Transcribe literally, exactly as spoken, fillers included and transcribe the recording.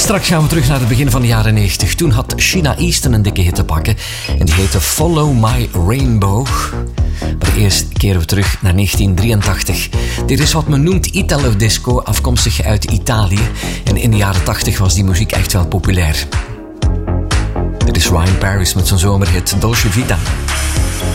Straks gaan we terug naar het begin van de jaren negentig. Toen had Sheena Easton een dikke hit te pakken. En die heette Follow My Rainbow. Maar eerst keren we terug naar negentien drieëntachtig. Dit is wat men noemt Italo Disco, afkomstig uit Italië. En in de jaren tachtig was die muziek echt wel populair. Dit is Ryan Paris met zijn zomerhit Dolce Vita.